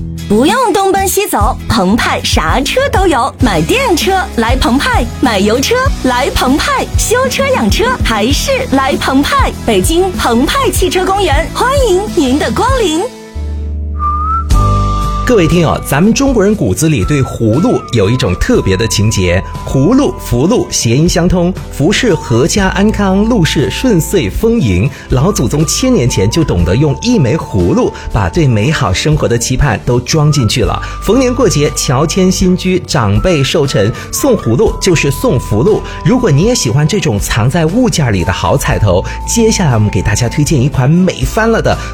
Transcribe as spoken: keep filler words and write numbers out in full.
不用东奔西走，澎湃啥车都有，买电车来澎湃，买油车来澎湃，修车养车还是来澎湃。北京澎湃汽车公园，欢迎您的光临。 各位听友，咱们中国人骨子里对葫芦有一种特别的情结，葫芦、福禄谐音相通，福是阖家安康，禄是顺遂丰盈。老祖宗千年前就懂得用一枚葫芦把对美好生活的期盼都装进去了。逢年过节，乔迁新居，长辈寿辰，送葫芦就是送福禄。如果你也喜欢这种藏在物件里的好彩头，接下来我们给大家推荐一款美翻了的